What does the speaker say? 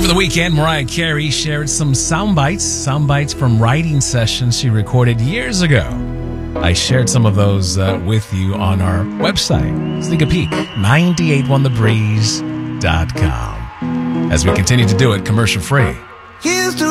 Over the weekend, Mariah Carey shared some sound bites from writing sessions she recorded years ago. I shared some of those with you on our website. Sneak a peek, 981thebreeze.com. As we continue to do it commercial free.